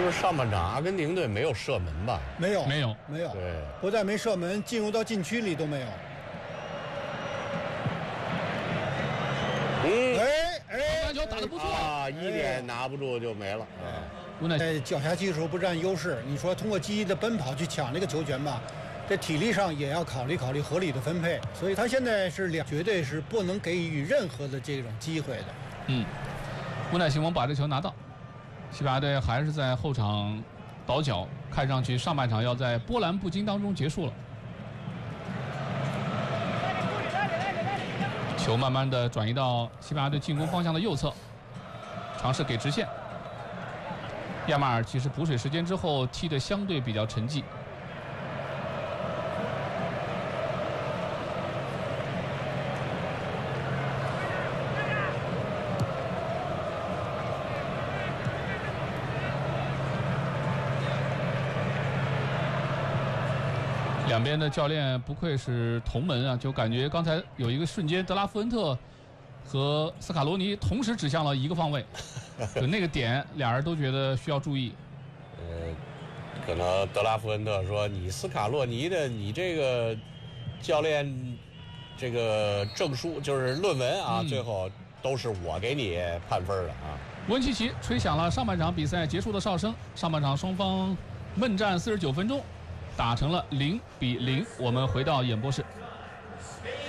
不是上半场阿根廷队没有射门吧？ 没有。 对， 不但没射门，进入到禁区里都没有。 传球打得不错啊，1点拿不住就没了。 在脚下技术不占优势，你说通过积极的奔跑去抢这个球权吧，这体力上也要考虑合理的分配。所以他现在是绝对是不能给予任何的这种机会的。 乌奈西蒙把这球拿到，西班牙队还是在后场倒脚，看上去上半场要在波澜不惊当中结束了。球慢慢的转移到西班牙队进攻方向的右侧，尝试给直线。亚马尔其实补水时间之后踢得相对比较沉寂。两边的教练不愧是同门啊，就感觉刚才有一个瞬间，德拉夫恩特和斯卡罗尼同时指向了一个方位，就那个点，俩人都觉得需要注意。 可能德拉夫恩特说：“你斯卡洛尼的你这个教练这个证书就是论文啊，最后都是我给你判分的啊。” 温契奇吹响了上半场比赛结束的哨声，上半场双方闷战49分钟。打成了0-0，我们回到演播室。